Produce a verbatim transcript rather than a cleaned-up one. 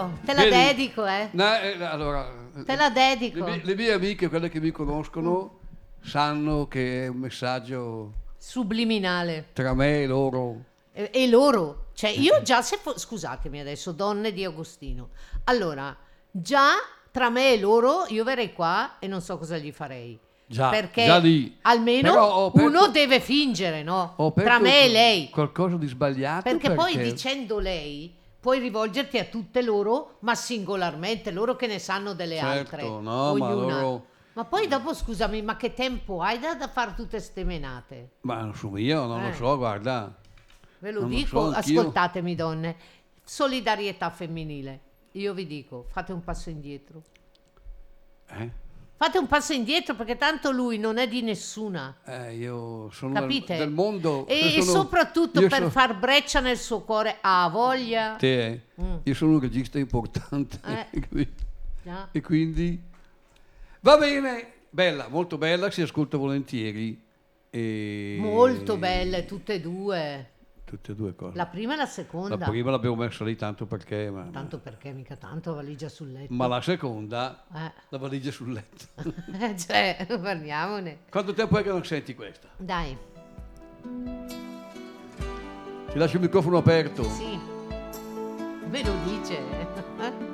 Oh, te la Vedi? dedico, eh. No, eh, allora, Te la dedico. Le, mie- le mie amiche, quelle che mi conoscono, sanno che è un messaggio Subliminale. tra me e loro. E, e loro, cioè io già se fo- scusatemi adesso, donne di Agostino. Allora, già tra me e loro io verrei qua e non so cosa gli farei. Già, Perché già lì. almeno Però ho aperto- uno deve fingere, no? Ho aperto Tra me e lei. qualcosa di sbagliato Perché, poi perché- dicendo lei puoi rivolgerti a tutte loro, ma singolarmente, loro che ne sanno delle Certo, altre. no, ma ognuna. loro- Ma poi dopo, scusami, ma che tempo hai da, da fare tutte ste menate? Ma non so io, non Eh. lo so, guarda. Ve lo Non lo dico, so, anch'io. ascoltatemi donne, solidarietà femminile. Io vi dico, fate un passo indietro. Eh? Fate un passo indietro perché tanto lui non è di nessuna. Eh, io sono Capite? del, del mondo. E, io e sono- soprattutto io per so- far breccia nel suo cuore ha voglia. Te, eh, Mm. io sono un regista importante. Eh. e qui- Già. E quindi va bene, bella, molto bella, si ascolta volentieri. E... Molto belle tutte e due. Tutte e due cose. La prima e la seconda. La prima l'abbiamo messa lì tanto perché, ma, Tanto perché mica tanto valigia sul letto. ma la seconda, Eh. la valigia sul letto. Eh, cioè, parliamone. Quanto tempo è che non senti questa? Dai, Ti lascio il microfono aperto. sì. Ve lo dice.